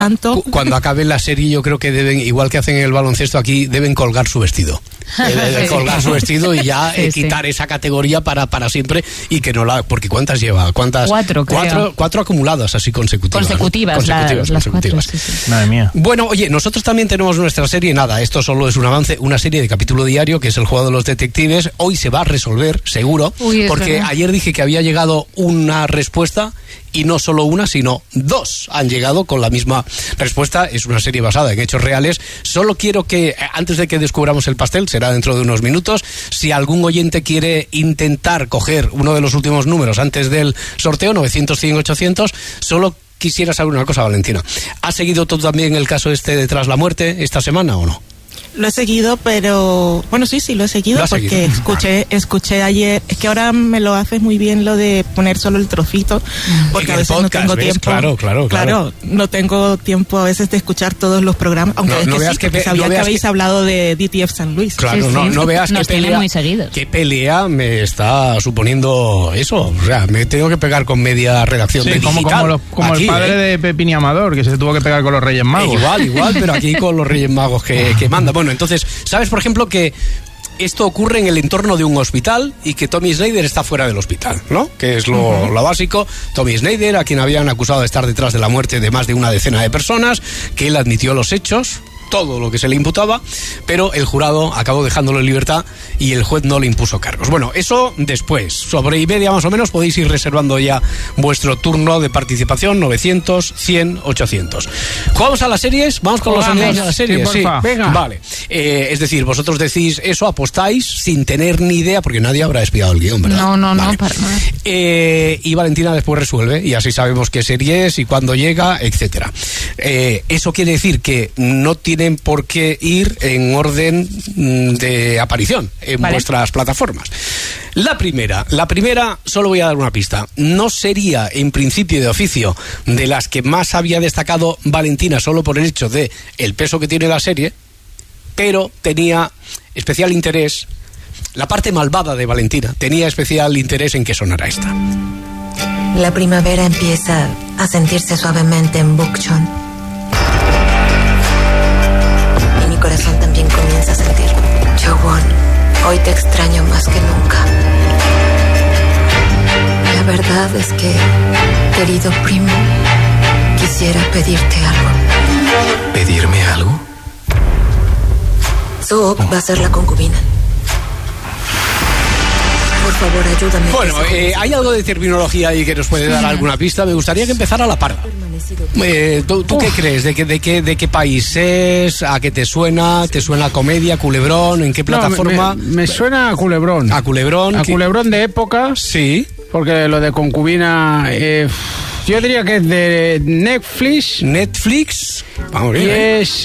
tanto. Cuando acabe la serie, yo creo que deben, igual que hacen en el baloncesto aquí, deben colgar su vestido. Deben colgar su vestido y ya quitar esa categoría para siempre, y que no la... Porque ¿cuántas lleva? Cuatro acumuladas así consecutivas. Consecutivas. Las cuatro, sí. Madre mía. Bueno, oye, nosotros también tenemos nuestra serie. Nada, esto solo es un avance, una serie de capítulo diario, que es El juego de los detectives. Hoy se va a resolver, seguro, porque ayer dije que había llegado una respuesta, y no solo una, sino dos han llegado con la misma respuesta. Es una serie basada en hechos reales. Solo quiero que, antes de que descubramos el pastel, será dentro de unos minutos, si algún oyente quiere intentar coger uno de los últimos números antes del sorteo, 900, 100, 800, solo quisiera saber una cosa, Valentina. ¿Has seguido tú también el caso este de Tras la Muerte esta semana o no? Lo he seguido, pero... Bueno, sí, lo he seguido porque escuché ayer... Es que ahora me lo haces muy bien lo de poner solo el trocito, porque a veces podcast, no tengo tiempo. Claro, no tengo tiempo a veces de escuchar todos los programas, aunque sabía que habéis hablado de DTF San Luis. Claro, no veas qué pelea me está suponiendo eso. O sea, me tengo que pegar con media redacción de digital. Como aquí, el padre de Pepín y Amador, que se tuvo que pegar con los Reyes Magos. Igual, pero aquí con los Reyes Magos que manda. Bueno, entonces, ¿sabes, por ejemplo, que esto ocurre en el entorno de un hospital y que Tommy Snyder está fuera del hospital, ¿no? Que es lo básico. Tommy Snyder, a quien habían acusado de estar detrás de la muerte de más de una decena de personas, que él admitió los hechos, todo lo que se le imputaba, pero el jurado acabó dejándolo en libertad y el juez no le impuso cargos. Bueno, eso después. Sobre y media más o menos podéis ir reservando ya vuestro turno de participación, 900, 100, 800. ¿Jugamos a las series? ¿Vamos con los sonidos de las series? Sí, venga. Vale. Es decir, vosotros decís eso, apostáis sin tener ni idea, porque nadie habrá espiado el guión, ¿verdad? No, para nada. Y Valentina después resuelve, y así sabemos qué serie es y cuándo llega, etcétera. Eso quiere decir que no tienen por qué ir en orden de aparición en vuestras plataformas. La primera, solo voy a dar una pista. No sería en principio de oficio de las que más había destacado Valentina, solo por el hecho de el peso que tiene la serie, pero tenía especial interés. La parte malvada de Valentina tenía especial interés en que sonara esta. La primavera empieza a sentirse suavemente en Bukchon. Mi corazón también comienza a sentir. Jo-won, hoy te extraño más que nunca. La verdad es que, querido primo, quisiera pedirte algo. ¿Pedirme algo? Sook va a ser la concubina. Por favor, ayúdame. Bueno, hay algo de terminología ahí que nos puede dar alguna pista. Me gustaría que empezara la parda. ¿Tú qué crees? ¿De qué país es? ¿A qué te suena? ¿Te suena a comedia, Culebrón? ¿En qué plataforma? Me suena a Culebrón. ¿A Culebrón? A Culebrón de época. Sí. Porque lo de concubina... yo diría que es de Netflix. ¿Netflix? Vamos bien. Y es...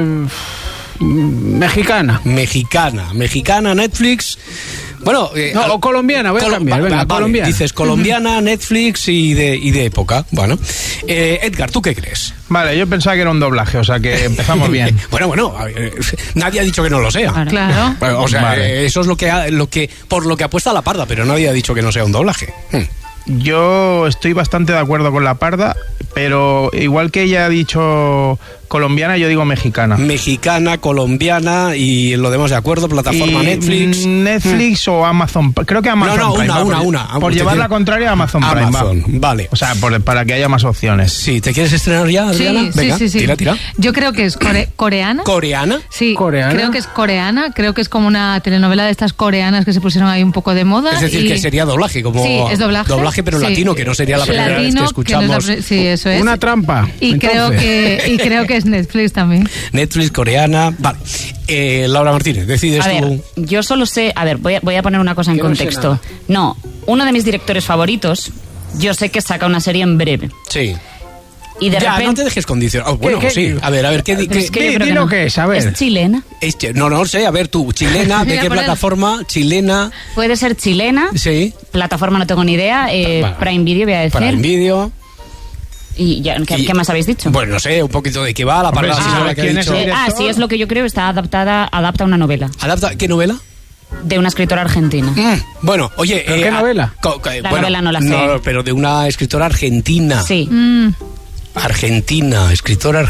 mexicana, Netflix. Bueno, o colombiana, voy a cambiar. Venga, colombiana. Dices colombiana, Netflix y de época. Bueno, Edgar, ¿tú qué crees? Vale, yo pensaba que era un doblaje, o sea que empezamos bien. Bueno, nadie ha dicho que no lo sea. Claro. Bueno, o sea, eso es lo que por lo que apuesta la parda, pero nadie ha dicho que no sea un doblaje. Yo estoy bastante de acuerdo con la parda, pero igual que ella ha dicho colombiana, yo digo mexicana. Mexicana, colombiana y lo demás de acuerdo, plataforma Netflix. Netflix o Amazon, creo que Amazon Prime. Una. Por llevar la contraria a Amazon Prime. Amazon, vale. O sea, para que haya más opciones. Sí, ¿te quieres estrenar ya, Adriana? Sí, venga, sí. Tira. Yo creo que es coreana. ¿Coreana? Sí, ¿Coreana? Creo que es coreana. Creo que es como una telenovela de estas coreanas que se pusieron ahí un poco de moda. Es decir, que sería doblaje, como... Sí, es doblaje. Doblaje, pero latino, que no sería la primera vez que escuchamos. Sí, eso es. Una trampa. Y creo que es Netflix también. Netflix, coreana. Vale. Laura Martínez, decides tú. A ver, yo solo sé... A ver, voy a poner una cosa en contexto. No, uno de mis directores favoritos, yo sé que saca una serie en breve. Sí. Y de repente... no te dejes condicionar. Sí. A ver, ¿qué di lo que es? A ver. ¿Es chilena? No sé, a ver tú, chilena, ¿de qué plataforma? Chilena. Puede ser chilena. Sí. Plataforma no tengo ni idea. Prime Video voy a decir. Prime Video. ¿Y qué más habéis dicho? Bueno, no sé, un poquito de qué va la palabra. Sí, es lo que yo creo, adapta una novela. ¿Qué novela? De una escritora argentina. Bueno, oye... ¿Qué novela? La novela no la sé. No, pero de una escritora argentina. Sí. argentina, escritora